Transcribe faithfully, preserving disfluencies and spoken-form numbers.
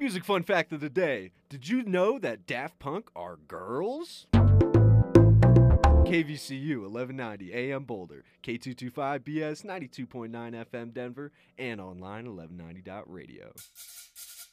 Music fun fact of the day. Did you know that Daft Punk are girls? K V C U eleven ninety A M Boulder, K two twenty-five B S ninety-two point nine F M Denver, and online eleven ninety dot radio.